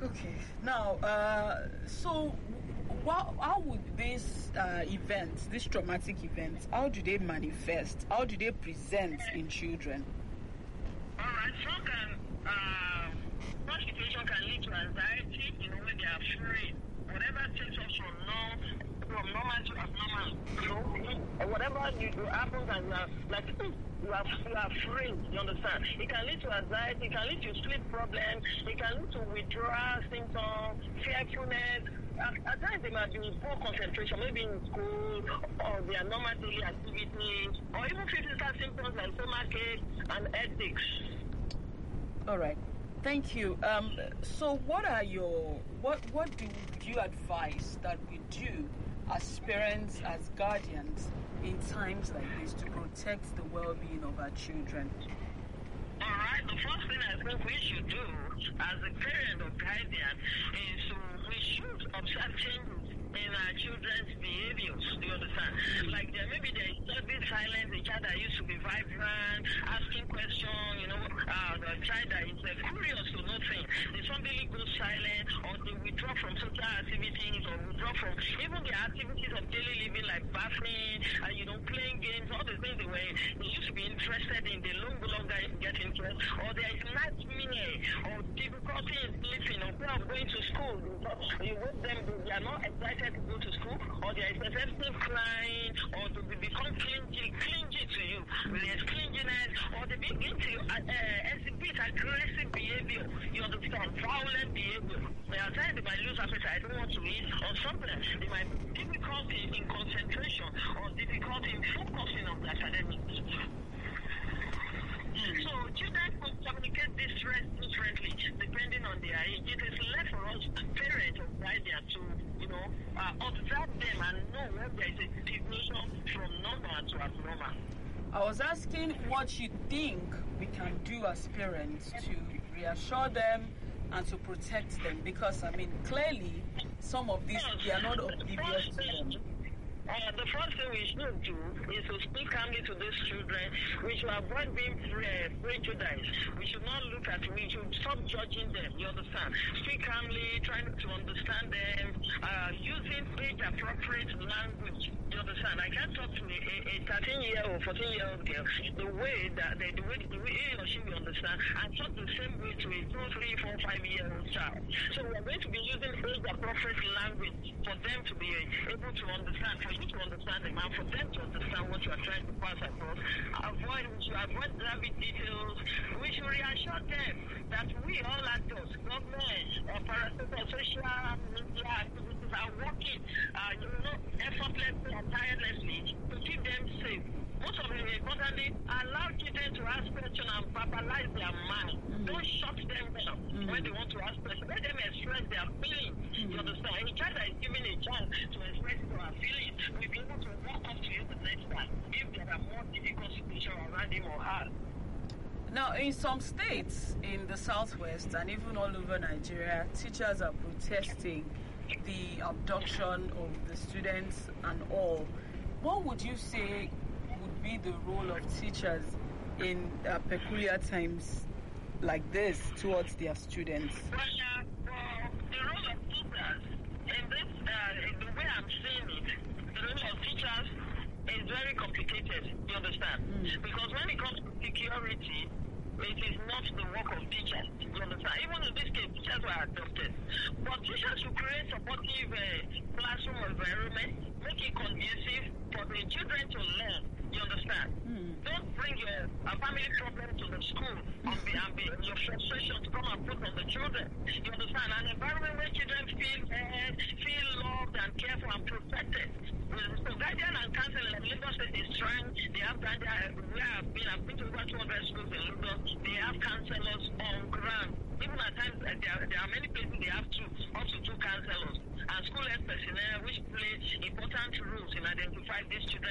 Okay. Now, so how would this these traumatic events, how do they manifest? How do they present in children? All right, such situation can lead to anxiety, when they are afraid. Whatever takes us from normal to abnormal, or whatever you do happens and you are like, you are afraid, you understand? It can lead to anxiety, it can lead to sleep problems, it can lead to withdrawal symptoms, fearfulness. At times they might be poor concentration, maybe in school, or their normal daily activities, or even physical symptoms like stomachache and headaches. All right. Thank you. So what do you advise that we do as parents, as guardians, in times like this to protect the well-being of our children? All right, the first thing I think we should do as a parent or guardian is we should observe changes in our children's behaviors. Do you understand? Like maybe there is sudden silence, a child that used to be vibrant, asking questions, the child that is curious to nothing. They suddenly go silent, or they withdraw from social activities, or withdraw from even the activities of daily living like bathing, playing games, all the things they used to be interested in, they no longer get interested, or there is nightmare, or difficulty in sleeping, or fear of going to school. You wake them, they are not excited to go to school, or they are excessive crying, or to become clingy to you. There's clinginess, or they begin to exhibit aggressive behavior. You understand? Violent behavior. There are times they might lose appetite, don't want to eat, or something. They might be difficulty in concentration, or difficulty in focusing on the academics. So children could communicate this stress differently depending on their age. It is left for us, parents or guardians, to observe them and know when there is a deviation from normal to abnormal. I was asking what you think we can do as parents to reassure them and to protect them, because clearly some of these they are not oblivious to them. The first thing we should do is to speak calmly to these children. We should avoid being prejudiced. We should not we should stop judging them, you understand? Speak calmly, trying to understand them, using age-appropriate language, you understand? I can't talk to a 13-year-old, 14-year-old girl the way he or she will understand, and talk the same way to a 2, 3, 4, 5-year-old child. So we are going to be using age-appropriate language for them to be able to understand, for you to understand them, and for them to understand what you are trying to pass across. We should avoid graphic details. We should reassure them that we all adults, government, parasocial, social media activities are working, effortlessly and tirelessly to keep them safe. Most of them, importantly, allow children to ask questions and verbalize their mind. Don't shut them down when they want to ask questions. Let them express their feelings. You understand? Any child that is given a chance to express their feelings will be able to walk up to you the next time if there are more difficult situations around him or her. Now, in some states in the southwest and even all over Nigeria, teachers are protesting the abduction of the students and all. What would you say would be the role of teachers in peculiar times like this towards their students? Well, the role of teachers in this, the way I'm seeing it, the role of teachers is very complicated, you understand? Because when it comes to security, it is not the work of teachers, you understand? Even in this case, teachers were adopted. But teachers should create supportive classroom environment, make it conducive for the children to learn, you understand? Don't bring your family problem to the school and your frustration to come and put on the children, you understand? An environment where children feel loved and cared for and protected. So guardian and counseling in Lagos State is trying. They have guardian. I've been to over 200 schools in Lagos. They have counselors on ground. Even at times, there are many places they have up to 2 counselors and school health personnel, which play important roles in identifying these children